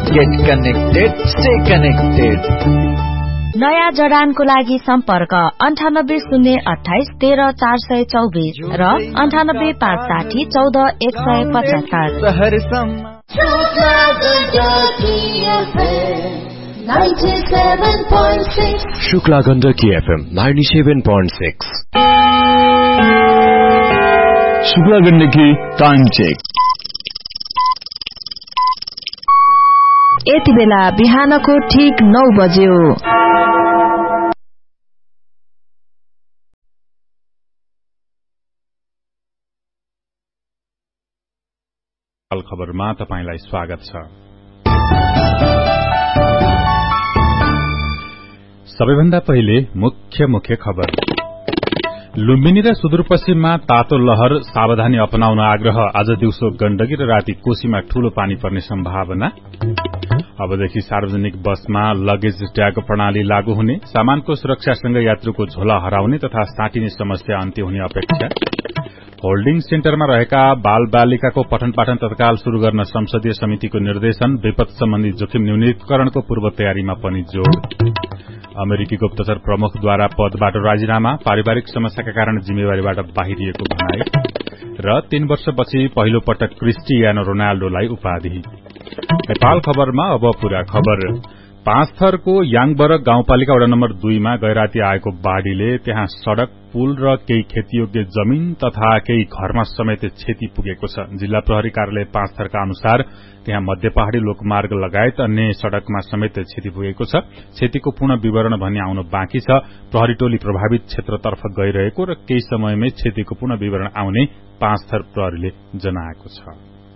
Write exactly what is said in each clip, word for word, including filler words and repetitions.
Get connected, stay connected. नयाँ जडानको लागि सम्पर्क अन्ठानब्बे शून्य अठाइस तेह्र चार सय चौबिस र अन्ठानब्बे पाँच साठी चौध एक सय पचहत्तर। Shukla Gandaki FM ninety seven point six. Shukla Gandaki time check. यति बेला बिहानको ठीक नौ बज्यो। खबरमा तपाईंलाई स्वागत छ। सबैभन्दा पहिले मुख्य मुख्य खबर। लुम्बिनी र सुदूरपश्चिममा तातो लहर, सावधानी अपनाउन आग्रह। आज दिउँसो गण्डकी र राति कोशीमा ठूलो पानी पर्ने सम्भावना। अबदेखि सार्वजनिक बसमा लगेज ट्याग प्रणाली लागू हुने। सामानको सुरक्षासँग यात्रुको झोला हराउने तथा साटिने समस्या अन्त्य हुने अपेक्षा। होल्डिङ सेन्टरमा रहेका बाल बालिकाको पठन पाठन तत्काल शुरू गर्न संसदीय समितिको निर्देशन। विपद सम्बन्धी जोखिम न्यूनीकरणको पूर्व तयारीमा पनि जोड़। अमेरिकी गुप्तचर प्रमुखद्वारा पदबाट राजीनामा। पारिवारिक समस्याका कारण जिम्मेवारीबाट बाहिरिएको भनाई। र तीन वर्षपछि पहिलो पटक क्रिस्टियानो रोनाल्डोलाई उपाधि। नेपाल खबरमा अब पूरा खबर। पाँच थरको याङबरग गाउँपालिका वडा नम्बर दुईमा गैराती आएको बाढ़ीले त्यहाँ सड़क, पुल र केही खेतीयोग्य जमीन तथा केही घरमा समेत क्षति पुगेको छ। जिल्ला प्रहरी कार्यालय पाँच थरका अनुसार त्यहाँ मध्य पहाड़ी लोकमार्ग लगायत अन्य सड़कमा समेत क्षति पुगेको छ। क्षतिको पूर्ण विवरण भन्ने आउन बाँकी छ। प्रहरी टोली प्रभावित क्षेत्रतर्फ गइरहेको र केही समयमै क्षतिको पूर्ण विवरण आउने पाँच थर प्रहरीले जनाएको छ।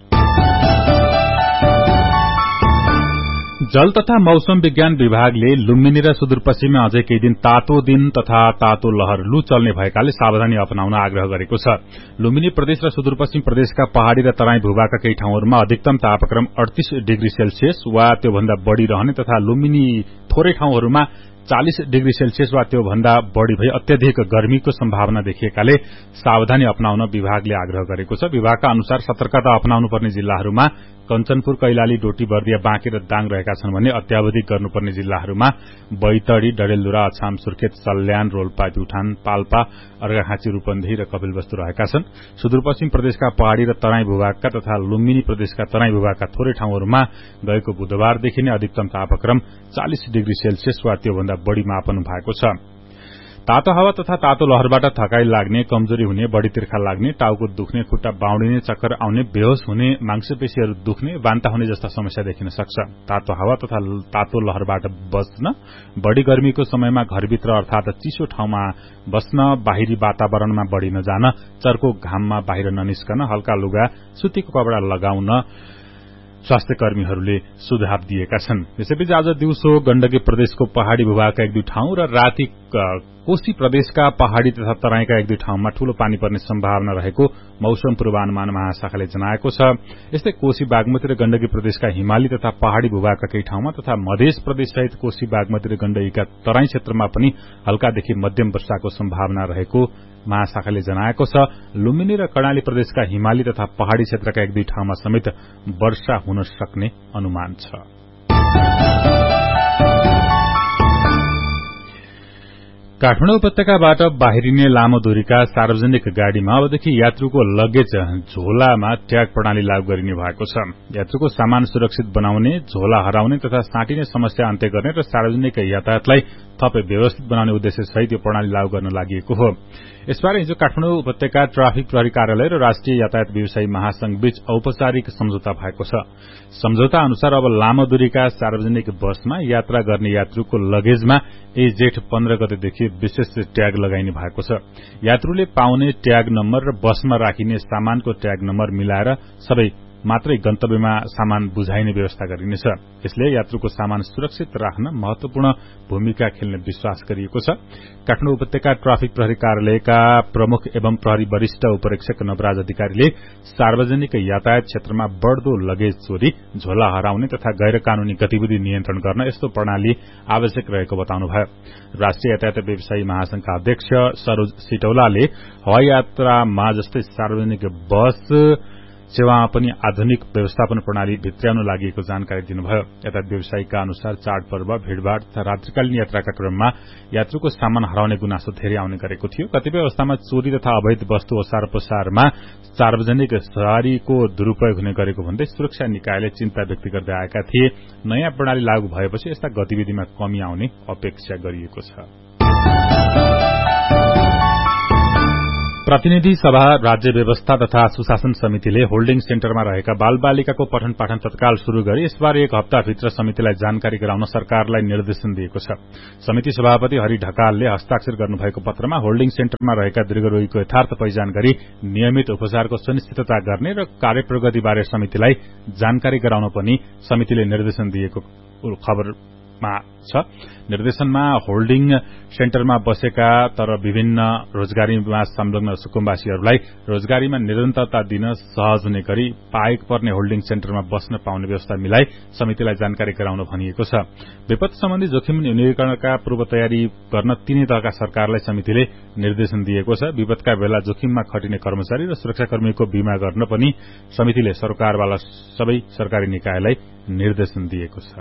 जल तथा मौसम विज्ञान विभागले लुम्बिनी र सुदूरपश्चिममा अझै केही दिन तातो दिन तथा तातो लहर लू चल्ने भएकाले सावधानी अपनाउन आग्रह गरेको छ। लुम्बिनी प्रदेश र सुदूरपश्चिम प्रदेशका पहाड़ी र तराई भूभागका केही ठाउँहरूमा अधिकतम तापक्रम अडतीस डिग्री सेल्सियस वा त्योभन्दा बढ़ी रहने तथा लुम्बिनी थोरै ठाउँहरूमा चालीस डिग्री सेल्सियस वा त्योभन्दा बढ़ी भई अत्यधिक गर्मीको सम्भावना देखिएकाले सावधानी अपनाउन विभागले आग्रह गरेको छ। विभागका अनुसार सतर्कता अपनाउनु पर्ने जिल्लाहरूमा कञ्चनपुर, कैलाली, डोटी, बर्दिया, बाँके र दाङ रहेका छन् भने अत्यावधिक गर्नुपर्ने जिल्लाहरूमा बैतडी, डडेलधुरा, अछाम, सुर्खेत, सल्यान, रोल्पा, प्युठान, पाल्पा, अर्घाखाँची, रूपन्देही र कपिलवस्तु रहेका छन्। सुदूरपश्चिम प्रदेशका पहाड़ी र तराई भूभागका तथा लुम्बिनी प्रदेशका तराई भूभागका थोरै ठाउँहरूमा गएको बुधबारदेखि नै अधिकतम तापक्रम चालीस डिग्री सेल्सियस वा त्योभन्दा बढ़ी मापन भएको छ। तातो हावा तथा तातो लहरबाट थकाई लाग्ने, कमजोरी हुने, बढ़ी तिर्खा लाग्ने, टाउको दुख्ने, खुट्टा बाउडिने, चक्कर आउने, बेहोस हुने, मांसपेशीहरू दुख्ने, वान्ता हुने जस्ता समस्या देखिन सक्छ। तातो हावा तथा तातो लहरबाट बच्न, बढ़ी गर्मीको समयमा घरभित्र अर्थात चिसो ठाउँमा बस्न, बाहिरी वातावरणमा बढ़ी नजान, चर्को घाममा बाहिर ननिस्कन, हल्का लुगा, सुतीको कपड़ा लगाउन स्वास्थ्य कर्मीहरूले सुझाव दिएका छन्। यसैबीच आज दिउँसो गण्डकी प्रदेशको पहाड़ी भूभागका एक दुई ठाउँ र राति कोशी प्रदेशका पहाड़ी तथा तराईका एक दुई ठाउँमा ठूलो पानी पर्ने सम्भावना रहेको मौसम पूर्वानुमान महाशाखाले जनाएको छ। यस्तै कोशी, बागमती र गण्डकी प्रदेशका हिमाली तथा पहाड़ी भूभागका केही ठाउँमा तथा मध्य प्रदेश सहित कोशी, बागमती र गण्डकीका तराई क्षेत्रमा पनि हल्कादेखि मध्यम वर्षाको सम्भावना रहेको महाशाखाले जनाएको छ। लुम्बिनी र कर्णाली प्रदेशका हिमाली तथा पहाड़ी क्षेत्रका एक दुई ठाउँमा समेत वर्षा हुन सक्ने अनुमान छ। काठमाडौँ उपत्यकाबाट बाहिरिने लामो दूरीका सार्वजनिक गाड़ीमा अबदेखि यात्रुको लगेज झोलामा ट्याग प्रणाली लागू गरिने भएको छ। यात्रुको सामान सुरक्षित बनाउने, झोला हराउने तथा साटिने समस्या अन्त्य गर्ने र सार्वजनिक यातायातलाई थप व्यवस्थित बनाउने उद्देश्य सहित यो प्रणाली लागू गर्न लागि हो। यसबारे हिजो काठमाडौँ उपत्यका ट्राफिक प्रहरी कार्यालय र राष्ट्रिय यातायात व्यवसायी महासंघ बीच औपचारिक सम्झौता भएको छ। सम्झौता अनुसार अब लामो दूरीका सार्वजनिक बसमा यात्रा गर्ने यात्रुको लगेजमा यही जेठ पन्ध्र गतेदेखि विशेष ट्याग लगाइने भएको छ। यात्रुले पाउने ट्याग नम्बर र बसमा राखिने सामानको ट्याग नम्बर मिलाएर सबै मात्रै गन्तव्यमा सामान बुझाइने व्यवस्था गरिनेछ। यसले यात्रुको सामान सुरक्षित राख्न महत्वपूर्ण भूमिका खेल्ने विश्वास गरिएको छ। काठमाडौँ उपत्यका ट्राफिक प्रहरी कार्यालयका प्रमुख एवं प्रहरी वरिष्ठ उपरीक्षक नवराज अधिकारीले सार्वजनिक यातायात क्षेत्रमा बढ़दो लगेज चोरी, झोला हराउने तथा गैर कानूनी गतिविधि नियन्त्रण गर्न यस्तो प्रणाली आवश्यक रहेको बताउनुभयो। राष्ट्रिय यातायात व्यवसायी महासंघका अध्यक्ष सरोज सिटौलाले हवाई यात्रामा जस्तै सार्वजनिक बस, सेवामा पनि आधुनिक व्यवस्थापन प्रणाली भित्र्याउन लागि जानकारी दिनुभयो। यता व्यवसायीका अनुसार चाडपर्व, भीड़भाड़ तथा रात्रिकालीन यात्राका क्रममा यात्रुको सामान हराउने गुनासो धेरै आउने गरेको थियो। कतिपय अवस्थामा चोरी तथा अवैध वस्तु ओसार पसारमा सार्वजनिक सवारीको दुरूपयोग हुने गरेको भन्दै सुरक्षा निकायले चिन्ता व्यक्त गर्दै आएका थिए। नयाँ प्रणाली लागू भएपछि यस्ता गतिविधिमा कमी आउने अपेक्षा गरिएको छ। प्रतिनिधि सभा, राज्य व्यवस्था तथा सुशासन समितिले होल्डिङ सेन्टरमा रहेका बालबालिकाको पठन पाठन तत्काल शुरू गरी यसबारे एक हप्ताभित्र समितिलाई जानकारी गराउन सरकारलाई निर्देशन दिएको छ। समिति सभापति हरि ढकालले हस्ताक्षर गर्नुभएको पत्रमा होल्डिङ सेन्टरमा रहेका दीर्घरोगीको यथार्थ पहिचान गरी नियमित उपचारको सुनिश्चितता गर्ने र कार्यप्रगतिबारे समितिलाई जानकारी गराउन पनि समितिले निर्देशन दिएको खबरमा छ। निर्देशनमा होल्डिङ सेन्टरमा बसेका तर विभिन्न रोजगारीमा संलग्न सुकुम्बासीहरूलाई रोजगारीमा निरन्तरता दिन सहज हुने गरी पाएक पर्ने होल्डिङ सेन्टरमा बस्न पाउने व्यवस्था मिलाई समितिलाई जानकारी गराउन भनिएको छ। विपत्ति सम्बन्धी जोखिम न्यूनीकरणका पूर्व तयारी गर्न तीनै तहका सरकारलाई समितिले निर्देशन दिएको छ। विपदका बेला जोखिममा खटिने कर्मचारी र सुरक्षाकर्मीको बीमा गर्न पनि समितिले सरकारवाला सबै सरकारी निकायलाई निर्देशन दिएको छ।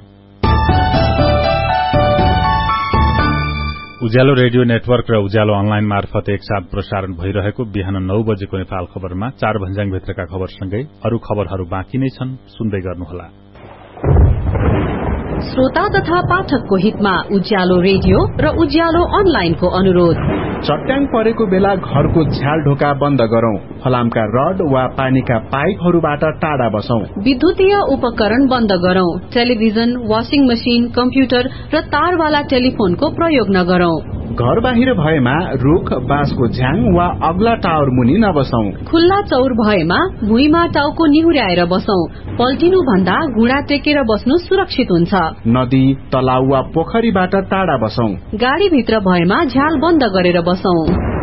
उज्यालो रेडियो नेटवर्क र उज्यालो अनलाइन मार्फत एकसाथ प्रसारण भइरहेको बिहान नौ बजेको नेपाल खबरमा चार भन्ज्याङभित्रका खबरसँगै अरू खबरहरू बाँकी नै छन्, सुन्दै गर्नुहोला। श्रोता तथा पाठकको हितमा उज्यालो रेडियो र उज्यालो अनलाइनको अनुरोध। चट्याङ परेको बेला घरको झ्याल ढोका बन्द गरौं। फलामका रड वा पानीका पाइपहरूबाट टाढा बसौं। विद्युतीय उपकरण बन्द गरौं। टेलिभिजन, वाशिङ मशिन, कम्प्युटर र तारवाला टेलिफोनको प्रयोग नगरौं। घर बाहिर भएमा रुख, बाँसको झ्याङ वा अग्ला टावर मुनि नबसौं। खुल्ला चौर भएमा भुइँमा टाउको निहुर्याएर बसौं। पल्टिनु भन्दा घुँडा टेकेर बस्नु सुरक्षित हुन्छ। नदी, तलाउ वा पोखरीबाट टाढा बसौं। गाडी भित्र भएमा झ्याल बन्द गरेर बसौं।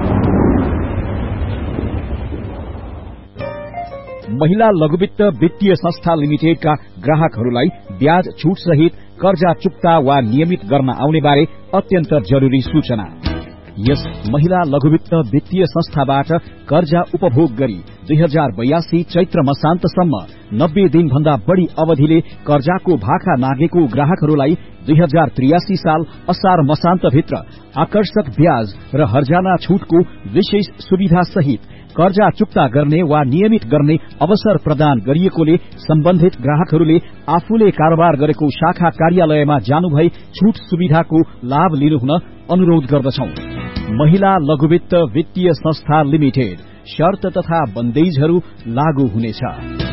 महिला लघुवित्त वित्तीय संस्था लिमिटेडका ग्राहकहरूलाई ब्याज छूट सहित कर्जा चुक्ता वा नियमित गर्न आउने बारे अत्यन्त जरूरी सूचना। यस महिला लघुवित्त वित्तीय संस्थाबाट कर्जा उपभोग गरी दुई हजार बयासी चैत्र मसान्तसम्म नब्बे दिन भन्दा बढ़ी अवधिले कर्जाको भाका नागेको ग्राहकहरूलाई दुई हजार त्रियासी साल असार मसान्तभित्र आकर्षक ब्याज र हर्जाना छूटको विशेष सुविधा सहित कर्जा चुक्ता गर्ने वा नियमित गर्ने अवसर प्रदान गरिएकोले सम्बन्धित ग्राहकहरूले आफूले कारोबार गरेको शाखा कार्यालयमा जानुभई छूट सुविधाको लाभ लिनुहुन अनुरोध गर्दछौं। महिला लघुवित्त वित्तीय संस्था लिमिटेड। शर्त तथा बन्देजहरू लागू हुनेछ।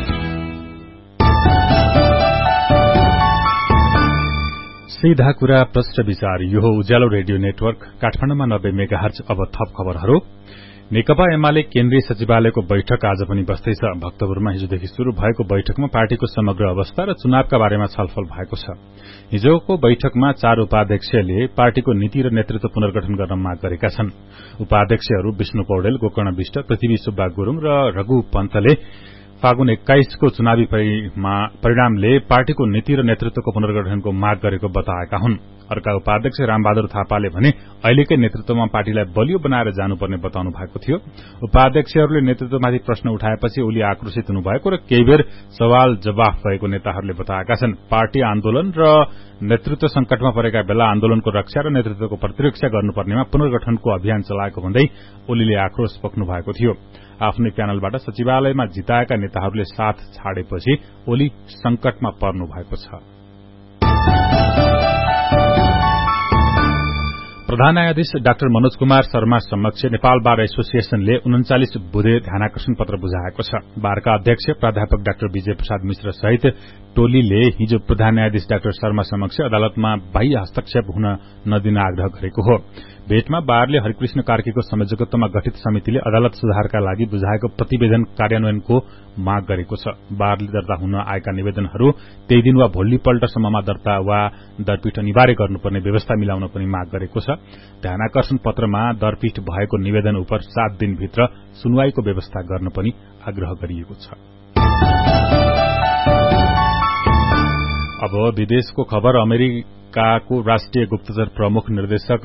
सीधा कुरा, प्रश्न विचार। यो हो उज्यालो रेडियो नेटवर्क काठमाडौँमा नब्बे मेगाहर्ज। अब थप खबरहरू। नेकपा एमाले केन्द्रीय सचिवालयको बैठक आज पनि बस्दैछ। भक्तपुरमा हिजोदेखि शुरू भएको बैठकमा पार्टीको समग्र अवस्था र चुनावका बारेमा छलफल भएको छ। हिजोको बैठकमा चार उपाध्यक्षले पार्टीको नीति र नेतृत्व पुनर्गठन गर्न माग गरेका छन्। उपाध्यक्षहरू विष्णु पौडेल, गोकर्ण विष्ट, पृथ्वी सुब्बा गुरूङ र रघु पन्तले फागुन एक्काइसको चुनावी परिणामले पार्टीको नीति र नेतृत्वको पुनर्गठनको माग गरेको बताएका हुन्। अर्का उपाध्यक्ष रामबहादुर थापाले भने अहिलेकै नेतृत्वमा पार्टीलाई बलियो बनाएर जानुपर्ने बताउनु भएको थियो। उपाध्यक्षहरूले नेतृत्वमाथि प्रश्न उठाएपछि ओली आक्रोशित हुनुभएको र केही बेर सवाल जवाफ भएको नेताहरूले बताएका छन्। पार्टी आन्दोलन र नेतृत्व संकटमा परेका बेला आन्दोलनको रक्षा र नेतृत्वको प्रतिरक्षा गर्नुपर्नेमा पुनर्गठनको अभियान चलाएको भन्दै ओलीले आक्रोश पोख्नु भएको थियो। आफ्नै प्यानलबाट सचिवालयमा जिताएका नेताहरूले साथ छाडेपछि ओली संकटमा पर्नु भएको छ। प्रधान न्यायाधीश डाक्टर मनोज कुमार शर्मा समक्ष नेपाल बार एसोसिएशनले उन्चालिस बुधे ध्यानाकर्षण पत्र बुझाएको छ। बारका अध्यक्ष प्राध्यापक डाक्टर विजय प्रसाद मिश्र सहित टोलीले हिजो प्रधान न्यायाधीश डाक्टर शर्मा समक्ष अदालतमा बाह्य हस्तक्षेप हुन नदिन आग्रह गरेको हो। भेटमा बारले हरिकृष्ण कार्कीको संयोजकत्वमा गठित समितिले अदालत सुधारका लागि बुझाएको प्रतिवेदन कार्यान्वयनको माग गरेको छ। बारले दर्ता हुन आएका निवेदनहरू त्यही दिन वा भोलिपल्टसम्ममा दर्ता वा दरपीठ अनिवार्य गर्नुपर्ने व्यवस्था मिलाउन पनि माग गरेको छ। ध्यानाकर्षण पत्रमा दरपीठ भएको निवेदन उप सात दिनभित्र सुनवाईको व्यवस्था गर्न पनि आग्रह गरिएको छ। अब विदेशको खबर। अमेरिकाको राष्ट्रिय गुप्तचर प्रमुख निर्देशक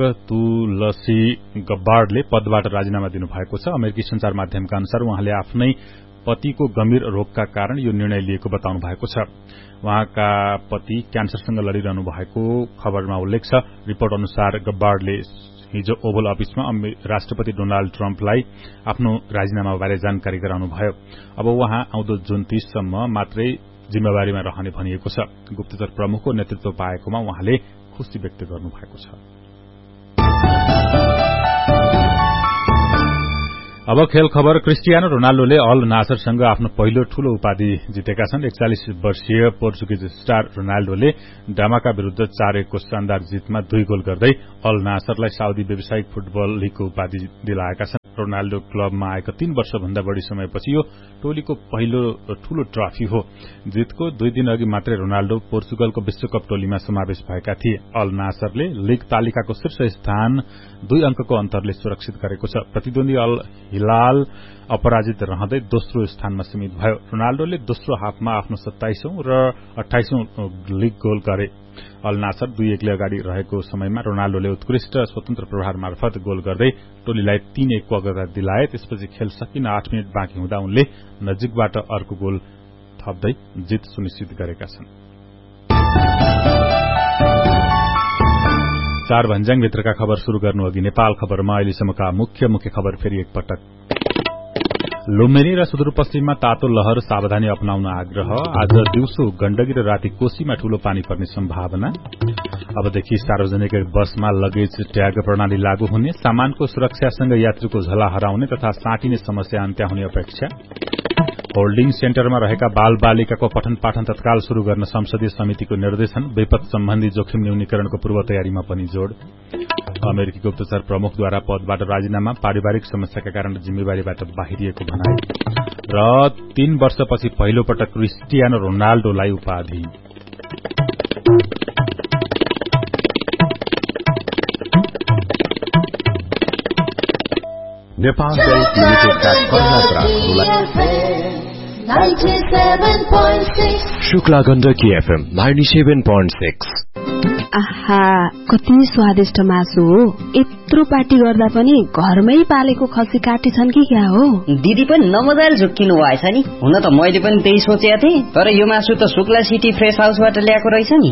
तुलसी गब्बार्डले पदबाट राजीनामा दिनुभएको छ। अमेरिकी संचार माध्यमका अनुसार उहाँले आफ्नै पतिको गम्भीर रोगका कारण यो निर्णय लिएको बताउनु भएको छ। उहाँका पति क्यान्सरसँग लडिरहनु भएको खबरमा उल्लेख छ। रिपोर्ट अनुसार गब्बार्डले हिजो ओभल अफिसमा राष्ट्रपति डोनाल्ड ट्रम्पलाई आफ्नो राजीनामाबारे जानकारी गराउनुभयो। अब उहाँ आउँदो जुन तीससम्म मात्रै जिम्मेवारीमा रहने भनिएको छ। गुप्तचर प्रमुखको नेतृत्व पाएकोमा उहाँले खुशी व्यक्त गर्नुभएको छ। अब खेल खबर। क्रिस्टियानो रोनाल्डोले अल नासरसँग आफ्नो पहिलो ठूलो उपाधि जितेका छन्। एकचालिस वर्षीय पोर्चुगिज स्टार रोनाल्डोले डामाका विरूद्ध चार एकको शानदार जितमा दुई गोल गर्दै अल नासरलाई साउदी व्यावसायिक फुटबल लीगको उपाधि दिलाएका छन्। रोनाल्डो क्लबमा आएको तीन वर्षभन्दा बढ़ी समयपछि यो टोलीको पहिलो ठूलो ट्रफी हो। जितको दुई दिन अघि मात्रै रोनाल्डो पोर्चुगलको विश्वकप टोलीमा समावेश भएका थिए। अल नासरले लीग तालिकाको शीर्ष स्थान दुई अंकको अन्तरले सुरक्षित गरेको छ। प्रतिद्वन्दी अल हिलाल अपराजित रहँदै दोस्रो स्थानमा सीमित भयो। रोनाल्डोले दोस्रो हाफमा आफ्नो सत्ताइसौं र अठाइसौं लीग गोल गरे। अल नासर दुई एकले अगाडि रहेको समयमा रोनाल्डोले उत्कृष्ट स्वतन्त्र प्रहार मार्फत गोल गर्दै टोलीलाई तीन एकको अग्रता दिलाए। त्यसपछि खेल सकिन आठ मिनट बाँकी हुँदा उनले नजिकबाट अर्को गोल थप्दै जित सुनिश्चित गरेका छन्। चार भन्ज्याङ भित्रका खबर शुरू गर्नु अघि नेपाल खबरमा अहिलेसम्मका मुख्य मुख्य खबर फेरि एकपटक। लुम्बिनी र सुदूरपश्चिममा तातो लहर, सावधानी अपनाउन आग्रह। आज दिउँसो गण्डकी र राति कोशीमा ठूलो पानी पर्ने सम्भावना। अबदेखि सार्वजनिक बसमा लगेज ट्याग प्रणाली लागू हुने। सामानको सुरक्षासँग यात्रीको झला हराउने तथा साटिने समस्या अन्त्य हुने अपेक्षा। होल्डिङ सेन्टरमा रहेका बाल बालिकाको पठन पाठन तत्काल शुरू गर्न संसदीय समितिको निर्देशन। विपद सम्बन्धी जोखिम न्यूनीकरणको पूर्व तयारीमा पनि जोड़। अमेरिकी गुप्तचर प्रमुखद्वारा पदबाट राजीनामा, पारिवारिक समस्याका कारण जिम्मेवारीबाट बाहिरिएको भनाई। र तीन वर्षपछि पहिलो पटक क्रिस्टियानो रोनाल्डोलाई उपाधि। नेपाल बैंक लिमिटेडका कर्मचारीहरूलाई Shukla Gandaki FM ninety seven point six. आहा, कति स्वादिष्ट मासु हो। यत्रो पार्टी गर्दा पनि घरमै पालेको खसी काटेछन् कि क्या हो? दिदी पनि नमजाले झुक्किनु भएछ नि। हुन त मैले पनि त्यही सोचेको थिएँ, तर यो मासु त शुक्ला सिटी फ्रेश हाउसबाट ल्याएको रहेछ नि।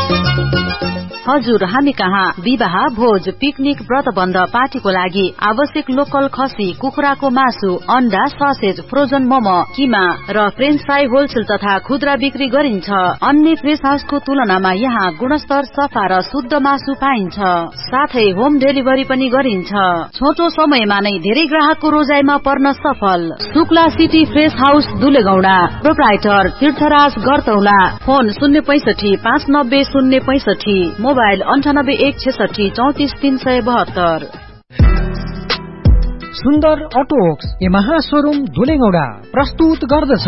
हजुर, हामी कहाँ विवाह, भोज, पिकनिक, व्रतबन्ध, पार्टीको लागि आवश्यक लोकल खसी, कुखुराको मासु, अण्डा, ससेज, फ्रोजन मोमो, किमा र फ्रेन्च फ्राई होलसेल तथा खुद्रा बिक्री गरिन्छ। अन्य फ्रेश हाउसको तुलनामा यहाँ गुणस्तर, सफा र शुद्ध मासु पाइन्छ। साथै होम डेलिभरी पनि गरिन्छ। छोटो समयमा नै धेरै ग्राहकको रोजाइमा पर्न सफल। Shukla city fresh house दुलेगौडा। Proprietor तीर्थराज गरतौला। फोन शून्य पैसठी पाँच नब्बे शून्य पैसठी। मोबाइल अन्ठानब्बे एक छेसठी चौतिस तीन सय बहत्तर। सुन्दर अटोक्स यमहा शोरूम धुलेगौडा प्रस्तुत गर्दछ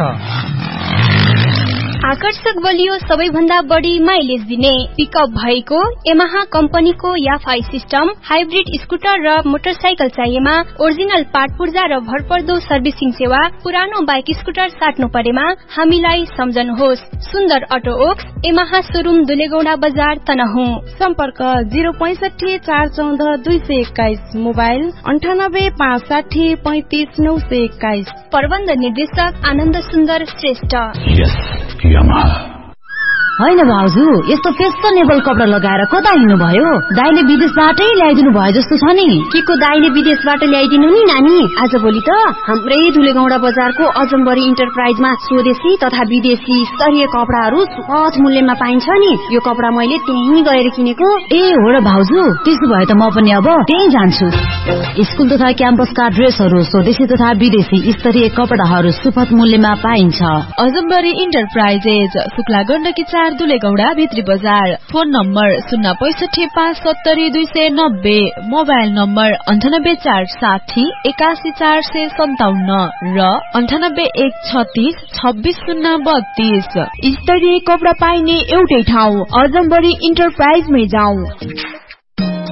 आकर्षक बलियो, सबैभन्दा बढी माइलेज दिने पिकअप भएको यमहा कम्पनीको याफाई सिस्टम, हाइब्रिड स्कुटर र मोटरसाइकल चाहिएमा ओरिजिनल पार्ट पूर्जा र भरपर्दो सर्भिसिङ सेवा। पुरानो बाइक स्कुटर साट्नु परेमा हामीलाई सम्झनुहोस्। सुन्दर अटो ओक्स यमहा शोरूम दुलेगौडा बजार तनहुँ। सम्पर्क जिरो पैसठी चार चौध दुई सय एक्काइस। मोबाइल अन्ठानब्बे पाँच साठी पैंतिस नौ सय एक्काइस। प्रबन्ध निर्देशक आनन्द सुन्दर श्रेष्ठ। होइन भाउजू, यस्तो फेसनेबल कपडा लगाएर कता हिँड्नु भयो? दाइले विदेशबाटै ल्याइदिनु भयो जस्तो छ नि। के को दाइले विदेशबाट ल्याइदिनु नि नानी? आज भोलि त हाम्रै धुलेगौडा बजारको अजम्बरी इन्टरप्राइजमा स्वदेशी तथा विदेशी स्तरीय कपडाहरू सहज मूल्यमा पाइन्छ नि। यो कपडा मैले त्यहीँ गएर किनेको। ए हो र भाउजू, त्यसो भए त म पनि अब त्यही जान्छु। स्कुल तथा क्याम्पसका ड्रेसहरू, स्वदेशी तथा विदेशी स्तरीय कपडाहरू सुपथ मूल्यमा पाइन्छ। अजम्बरी इन्टरप्राइजेज, शुक्ला गण्डकी चार दुलेगौडा भित्री बजार। फोन नम्बर शून्य पैसठी पाँच सत्तरी दुई सय नब्बे। मोबाइल नम्बर अन्ठानब्बे चार साठी एकासी चार सय सन्ताउन्न र अन्ठानब्बे एक छत्तीस छब्बीस शून्य बत्तीस। स्तरीय कपडा पाइने एउटै ठाउँ अजम्बरी इन्टरप्राइजमै जाउँ।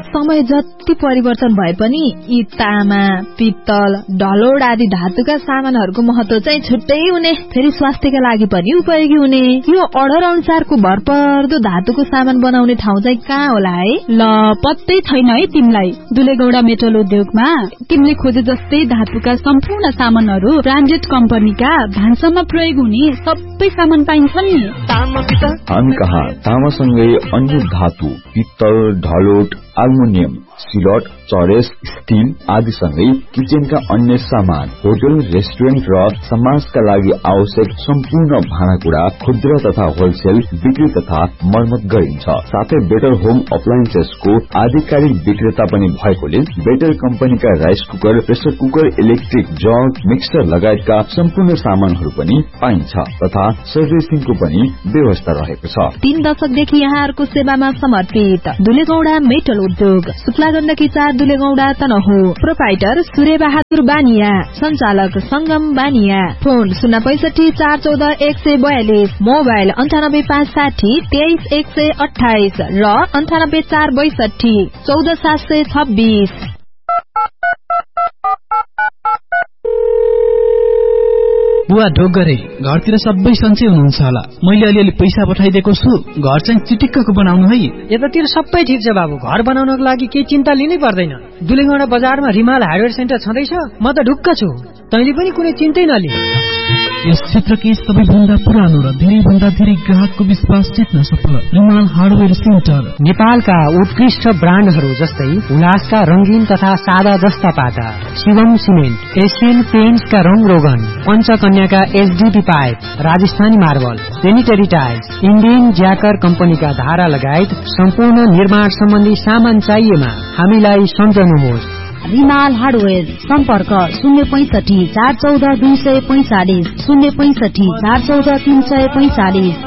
समय जति परिवर्तन भए पनि यी तामा, पित्तल, ढलोड आदि धातुका सामानहरूको महत्व चाहिँ छुट्टै हुने, फेरि स्वास्थ्यका लागि पनि उपयोगी हुने। यो अर्डर अनुसारको भरपर्दो धातुको सामान बनाउने ठाउँ चाहिँ कहाँ होला है? ल पत्तै छैन है तिमीलाई। दुलेगौडा मेटल उद्योगमा तिमीले खोजे जस्तै धातुका सम्पूर्ण सामानहरू ब्रान्डेड कम्पनीका भान्सामा प्रयोग हुने सबै सामान पाइन्छ नि। थान कहाँ तामासँगै अन्य धातु, पित्तल, ढलोट, एल्युमिनियम, सिलट, चरेस, स्टिल आदि सँगै किचनका अन्य सामान, होटल, रेस्टुरेन्ट र समाजका लागि आवश्यक सम्पूर्ण भाँडाकुँडा खुद्रा तथा होलसेल बिक्री तथा मर्मत गरिन्छ। साथै बेटर होम अप्लायन्सेसको आधिकारिक विक्रेता पनि भएकोले बेटर कम्पनीका rice cooker, pressure cooker, electric jug, mixer लगायतका सम्पूर्ण सामानहरू पनि पाइन्छ तथा सर्भिसिङको पनि व्यवस्था रहेको छ। तीन दशकदेखि यहाँहरूको सेवामा समर्पित दुलेगौडा मेटल उद्योग, शुक्ला गण्डकी चार दुलेगौडा तनहु। प्रोपाइटर सूर्य बहादुर बानिया, संचालक संगम बानिया। फोन शून्य पैसठी चार चौध एक सय बयालिस, मोबाइल अन्ठानब्बे पाँच साठी तेइस एक सय अठाइस र अन्ठानब्बे चार बैसठी चौध सात सय छब्बीस। बुवा ढोक गरे, घरतिर सबै सन्चै हुनुहुन्छ होला। मैले अलिअलि पैसा पठाइदिएको छु, घर चाहिँ चिटिक्कको बनाउनु है। यतातिर सबै ठिक छ बाबु, घर बनाउनको लागि केही चिन्ता लिनै पर्दैन। दुलेगौडा बजारमा रिमाल हार्डवेयर सेन्टर छँदैछ, म त ढुक्क छु। तैँले पनि कुनै चिन्तै नलि। यस क्षेत्रकै सबैभन्दा पुरानो र धेरै भन्दा धेरै ग्राहकको विश्वास जित्न सफल रिमाल हार्डवेयर सेन्टर। नेपालका उत्कृष्ट ब्रान्डहरू जस्तै उल्लासका रंगीन तथा सादा जस्ता पाटा, शिवम सिमेन्ट, एसियन पेन्ट्सका रंग रोगन, पञ्चकन्याका HDP pipe, Rajasthani marble, sanitary tiles, Indian ज्याकर कम्पनीका धारा लगायत सम्पूर्ण निर्माण सम्बन्धी सामान चाहिएमा हामीलाई सम्झनुहोस्। रिमाल हार्डवेयर, सम्पर्क शून्य पैंसठी चार चौध दुई सय पैंचालिस, शून्य पैंसठी चार चौध तीन सय पैंचालिस।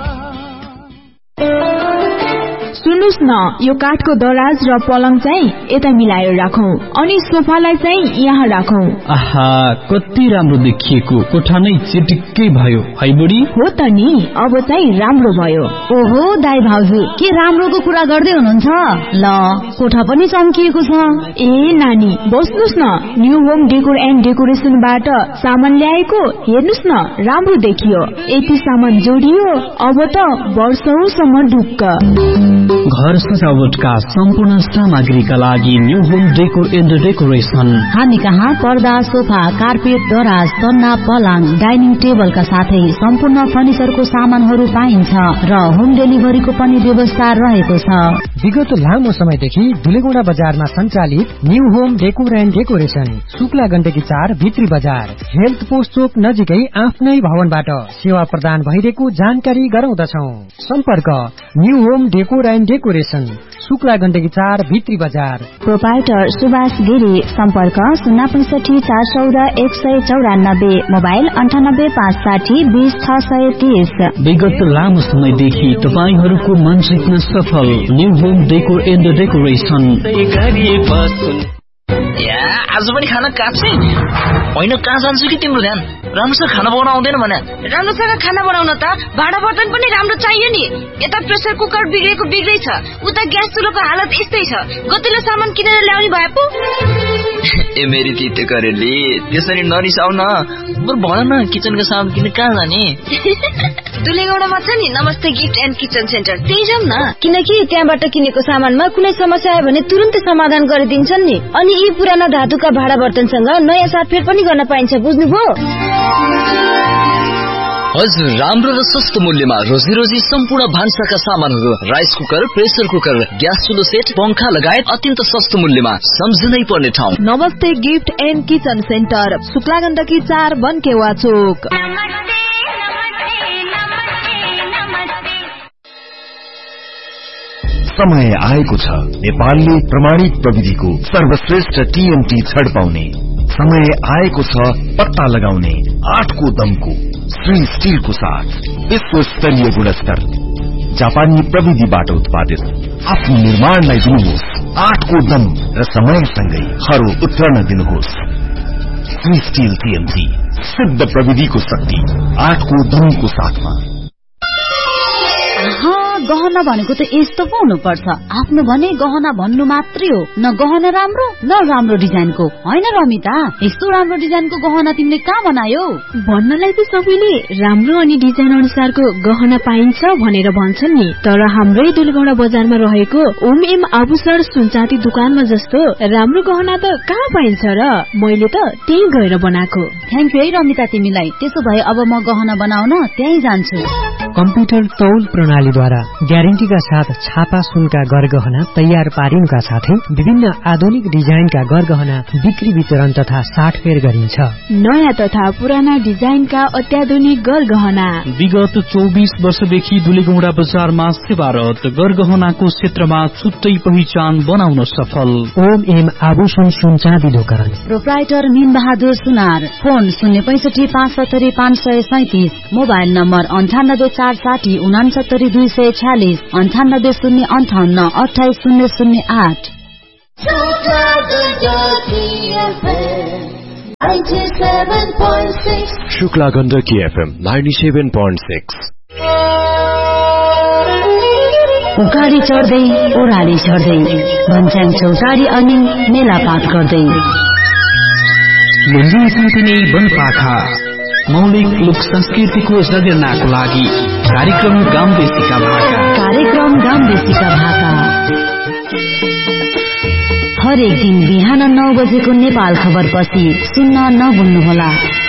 सुन्नुस् न, यो काठको दराज र पलङ चाहिँ यता मिलाएर राखौं अनि सोफालाई चाहिँ यहाँ राखौं। आहा, कति राम्रो देखिएको, कोठा नै चिटिक्कै भयो है बुढी। हो त नि, अब चाहिँ राम्रो भयो। ओहो दाइ भाउजू, के राम्रोको कुरा गर्दै हुनुहुन्छ? ल कोठा पनि चम्किएको छ। ए नानी बस्नुस् न, न्यू होम डेकोर एन्ड डेकोरेसनबाट सामान ल्याएको, हेर्नुस् न राम्रो देखियो। यति सामान जोडियो, अब त वर्षौसम्म ढुक्क। घर सजावटका सम्पूर्ण सामग्रीका लागि new home decor and decoration. हामी कहाँ पर्दा, सोफा, कार्पेट, दराज, तन्ना, पलङ, डाइनिङ टेबलका साथै सम्पूर्ण फर्निचरको सामानहरू पाइन्छ र होम डेलिभरीको पनि व्यवस्था रहेको छ। विगत लामो समयदेखि दुलेगौडा बजारमा सञ्चालित new home decor and decoration, Shukla Gandaki चार भित्री बजार, हेल्थ पोस्ट चोक नजिकै आफ्नै भवनबाट सेवा प्रदान भइरहेको जानकारी गराउँदछौ। सम्पर्क new home decor and decoration, Shukla Gandaki चार भित्री बजार। प्रोपाइटर सुभाष गिरी, सम्पर्क शून्य पैंसठी चार चौध एक सय चौरानब्बे, मोबाइल अन्ठानब्बे पाँच साठी बीस छ सय तीस। विगत लामो समयदेखि तपाईहरूको मन जित्न सफल new home decor and decoration. आज पनि खाना काट्छै होइन, कहाँ जान्छु कि तिम्रो ध्यान? राम्रोसँग खाना बनाउन आउँदैन भने? राम्रोसँग खाना बनाउन त भाँडा बर्तन पनि राम्रो चाहियो नि। यता प्रेसर कुकर बिग्रेको बिग्रै छ, उता ग्यास चुलोको हालत यस्तै छ। गतिलो सामान किनेर ल्याउने भए पो। ए मेरी तिते करेली, त्यसरी नरिसाउ न। बरु भन न, किचनको सामान किन्न कहाँ जाने? दुलेगौडामा छ नि नमस्ते गिफ्ट एन्ड किचन सेन्टर, त्यही जाउँ न। किनकि त्यहाँबाट किनेको सामानमा कुनै समस्या आयो भने तुरुन्तै समाधान गरिदिन्छन् नि। अनि यी पुराना धातुका भाँडा बर्तनसँग नयाँ साटफेर पनि गर्न पाइन्छ, बुझ्नुभयो? हजुर, राम्रो र सस्तो मूल्यमा रोजी रोजी सम्पूर्ण भान्साका सामानहरू, rice cooker, pressure cooker, gas चुलो set, पंखा लगायत अत्यन्त सस्तो मूल्यमा सम्झनै पर्ने ठाउँ नमस्ते gift and kitchen centre, Shukla Gandaki चार बनकेवा चोक। समय आएको छ नेपालले प्रमाणित प्रविधिको सर्वश्रेष्ठ टीएनटी छड पाउने। समय आएको छ पत्ता लगाउने आठको दमको श्री स्टिलको साथ विश्व स्तरीय गुणस्तर जापानी प्रविधिबाट उत्पादित आफ्नो निर्माणलाई दिनुहोस् आठको दम र समयसँगै हरो उत्रन दिनुहोस्। श्री स्टिल टीएनटी, सिद्ध प्रविधिको शक्ति आठको दमको साथमा। गहना भनेको त यस्तो पो हुनुपर्छ। आफ्नो भने गहना भन्नु मात्रै हो, न गहना राम्रो न राम्रो डिजाइनको। होइन रमिता, यस्तो राम्रो डिजाइनको गहना तिमीले कहाँ बनायो? भन्नलाई त सबैले राम्रो अनि डिजाइन अनुसारको गहना पाइन्छ भनेर भन्छन् नि, तर हाम्रै दुलेगौडा बजारमा रहेको ओम एम आभूषण सुनचाँदी दुकानमा जस्तो राम्रो गहना त कहाँ पाइन्छ र? मैले त त्यही गएर बनाएको। थ्याङ्क यू है रमिता तिमीलाई। त्यसो भए अब म गहना बनाउन त्यही जान्छु। कम्प्युटर तौल प्रणालीद्वारा ग्यारेन्टीका साथ छापा सुनका गरगहना तयार पारिनुका साथै विभिन्न आधुनिक डिजाइनका गरगहना बिक्री वितरण तथा साटफेर गरिन्छ। नयाँ तथा पुराना डिजाइनका अत्याधुनिक गरगहना विगत चौबिस वर्षदेखि दुलेगौडा बजारमा सेवारत, गरगहनाको क्षेत्रमा छुट्टै पहिचान बनाउन सफल। ओम एम आभूषण सुनचाँदी दोकान, प्रोप्राइटर मीन बहादुर सुनार। फोन शून्य पैंसठी पाँच सत्तरी पाँच सय सैतिस। मोबाइल नम्बर अन्ठानब्बे चार साठी उनासत्तरी दुई सय छ्यालिस, अन्ठानब्बे शून्य अन्ठाउन्न अठाइस शून्य शून्य आठ। Shukla Gandaki FM ninety seven point six. उकाली चढ्दै ओह्राली चढ्दै भन्छन् चौतारी अनि मेलापात गर्दै मुन्दी वनपाखा मौलिक लोक संस्कृतिको जगेर्नाको लागि कार्यक्रम गाउँ देशीका भाका कार्यक्रम गाउँ देशीका भाका हरेक दिन बिहान नौ बजेको नेपाल खबर पछि सुन्न नभुल्नुहोला।